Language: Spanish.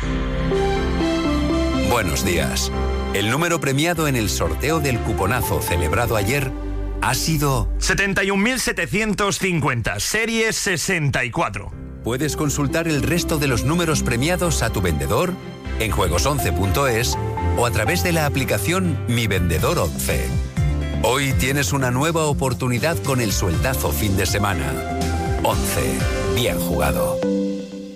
Buenos días. El número premiado en el sorteo del cuponazo celebrado ayer ha sido 71.750, serie 64. Puedes consultar el resto de los números premiados a tu vendedor en juegos11.es o a través de la aplicación Mi Vendedor 11. Hoy tienes una nueva oportunidad con el sueldazo fin de semana. 11. Bien jugado.